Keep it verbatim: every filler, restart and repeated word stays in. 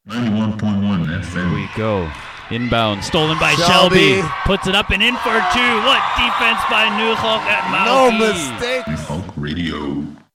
ninety-one point one F M. Here we go. Inbound, stolen by Shelby. Shelby. Puts it up and in for two. What defense by Newhook at No Mauki. mistake. Folk Radio.